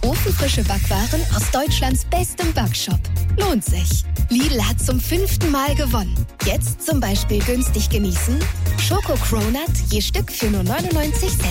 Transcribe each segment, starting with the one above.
Ofenfrische Backwaren aus Deutschlands bestem Backshop. Lohnt sich. Lidl hat zum 5. Mal gewonnen. Jetzt zum Beispiel günstig genießen: Schoko-Cronut je Stück für nur 99 Cent.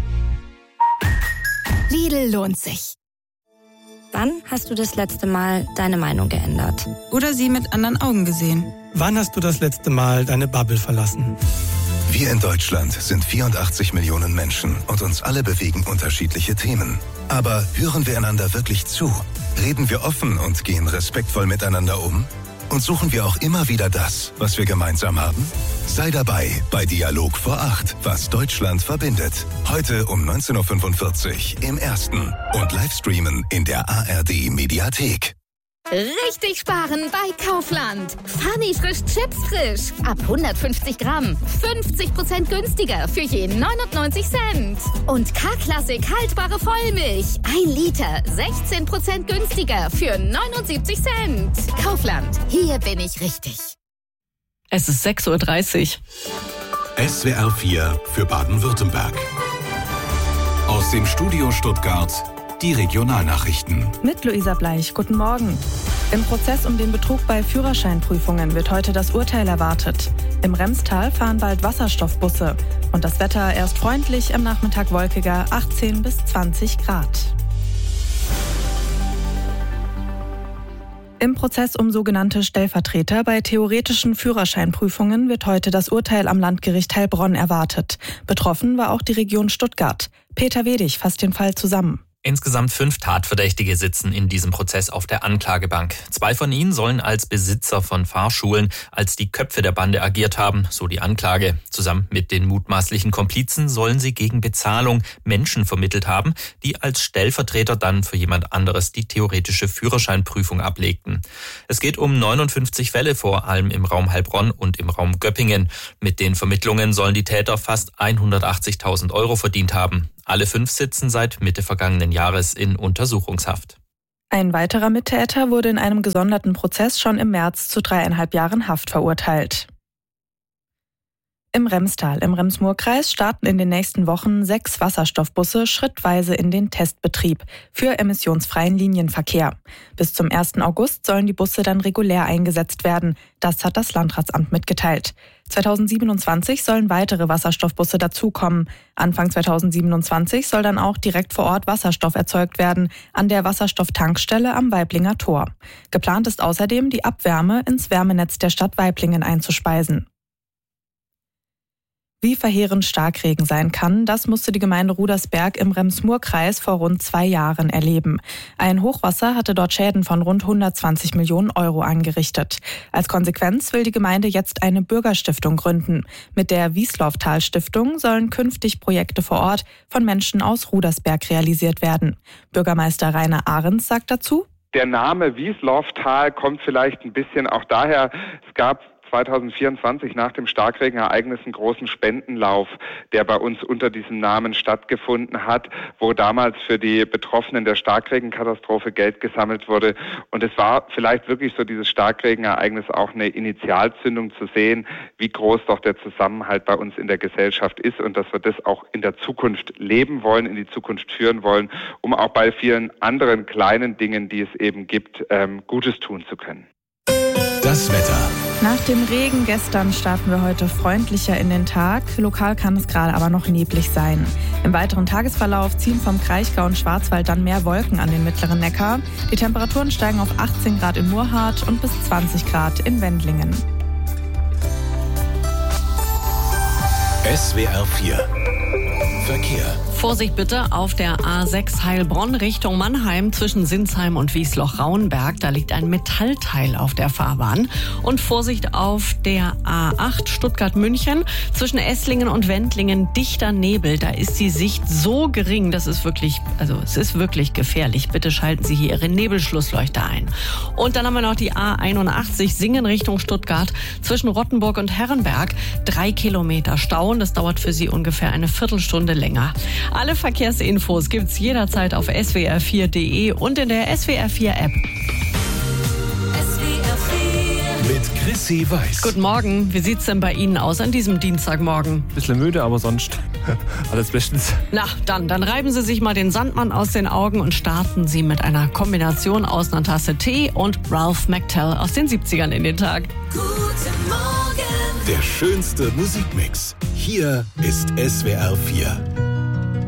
Lidl lohnt sich. Wann hast du das letzte Mal deine Meinung geändert? Oder sie mit anderen Augen gesehen? Wann hast du das letzte Mal deine Bubble verlassen? Wir in Deutschland sind 84 Millionen Menschen und uns alle bewegen unterschiedliche Themen. Aber hören wir einander wirklich zu? Reden wir offen und gehen respektvoll miteinander um? Und suchen wir auch immer wieder das, was wir gemeinsam haben? Sei dabei bei Dialog vor 8, was Deutschland verbindet. Heute um 19.45 Uhr im Ersten und Livestreamen in der ARD Mediathek. Richtig sparen bei Kaufland. Funny frisch Chips frisch. Ab 150 Gramm. 50% günstiger für je 99 Cent. Und K-Klassik haltbare Vollmilch. 1 Liter. 16% günstiger für 79 Cent. Kaufland. Hier bin ich richtig. Es ist 6.30 Uhr. SWR 4 für Baden-Württemberg. Aus dem Studio Stuttgart die Regionalnachrichten. Mit Luisa Bleich, guten Morgen. Im Prozess um den Betrug bei Führerscheinprüfungen wird heute das Urteil erwartet. Im Remstal fahren bald Wasserstoffbusse. Und das Wetter erst freundlich, am Nachmittag wolkiger, 18 bis 20 Grad. Im Prozess um sogenannte Stellvertreter bei theoretischen Führerscheinprüfungen wird heute das Urteil am Landgericht Heilbronn erwartet. Betroffen war auch die Region Stuttgart. Peter Wedig fasst den Fall zusammen. Insgesamt 5 Tatverdächtige sitzen in diesem Prozess auf der Anklagebank. 2 von ihnen sollen als Besitzer von Fahrschulen als die Köpfe der Bande agiert haben, so die Anklage. Zusammen mit den mutmaßlichen Komplizen sollen sie gegen Bezahlung Menschen vermittelt haben, die als Stellvertreter dann für jemand anderes die theoretische Führerscheinprüfung ablegten. Es geht um 59 Fälle, vor allem im Raum Heilbronn und im Raum Göppingen. Mit den Vermittlungen sollen die Täter fast 180.000 Euro verdient haben. Alle 5 sitzen seit Mitte vergangenen Jahres in Untersuchungshaft. Ein weiterer Mittäter wurde in einem gesonderten Prozess schon im März zu 3,5 Jahren Haft verurteilt. Im Remstal im Rems-Murr-Kreis starten in den nächsten Wochen 6 Wasserstoffbusse schrittweise in den Testbetrieb für emissionsfreien Linienverkehr. Bis zum 1. August sollen die Busse dann regulär eingesetzt werden. Das hat das Landratsamt mitgeteilt. 2027 sollen weitere Wasserstoffbusse dazukommen. Anfang 2027 soll dann auch direkt vor Ort Wasserstoff erzeugt werden, an der Wasserstofftankstelle am Waiblinger Tor. Geplant ist außerdem, die Abwärme ins Wärmenetz der Stadt Waiblingen einzuspeisen. Wie verheerend Starkregen sein kann, das musste die Gemeinde Rudersberg im Rems-Murr-Kreis vor rund 2 Jahren erleben. Ein Hochwasser hatte dort Schäden von rund 120 Millionen Euro angerichtet. Als Konsequenz will die Gemeinde jetzt eine Bürgerstiftung gründen. Mit der Wieslow-Tal-Stiftung sollen künftig Projekte vor Ort von Menschen aus Rudersberg realisiert werden. Bürgermeister Rainer Ahrens sagt dazu: Der Name Wieslow-Tal kommt vielleicht ein bisschen auch daher, es gab 2024 nach dem Starkregenereignis einen großen Spendenlauf, der bei uns unter diesem Namen stattgefunden hat, wo damals für die Betroffenen der Starkregenkatastrophe Geld gesammelt wurde. Und es war vielleicht wirklich so dieses Starkregenereignis auch eine Initialzündung zu sehen, wie groß doch der Zusammenhalt bei uns in der Gesellschaft ist und dass wir das auch in der Zukunft leben wollen, in die Zukunft führen wollen, um auch bei vielen anderen kleinen Dingen, die es eben gibt, Gutes tun zu können. Das Wetter. Nach dem Regen gestern starten wir heute freundlicher in den Tag. Lokal kann es gerade aber noch neblig sein. Im weiteren Tagesverlauf ziehen vom Kraichgau und Schwarzwald dann mehr Wolken an den mittleren Neckar. Die Temperaturen steigen auf 18 Grad in Murrhardt und bis 20 Grad in Wendlingen. SWR 4 Verkehr. Vorsicht bitte auf der A6 Heilbronn Richtung Mannheim zwischen Sinsheim und Wiesloch-Rauenberg. Da liegt ein Metallteil auf der Fahrbahn. Und Vorsicht auf der A8 Stuttgart-München zwischen Esslingen und Wendlingen. Dichter Nebel. Da ist die Sicht so gering, das ist wirklich, es ist wirklich gefährlich. Bitte schalten Sie hier Ihre Nebelschlussleuchter ein. Und dann haben wir noch die A81 Singen Richtung Stuttgart zwischen Rottenburg und Herrenberg. 3 Kilometer Stau. Das dauert für Sie ungefähr eine Viertelstunde länger. Alle Verkehrsinfos gibt's jederzeit auf swr4.de und in der SWR4 App. Mit Chris AC Weiß. Guten Morgen. Wie sieht's denn bei Ihnen aus an diesem Dienstagmorgen? Bisschen müde, aber sonst alles bestens. Na, dann reiben Sie sich mal den Sandmann aus den Augen und starten Sie mit einer Kombination aus einer Tasse Tee und Ralph McTell aus den 70ern in den Tag. Guten Morgen. Der schönste Musikmix. Hier ist SWR 4.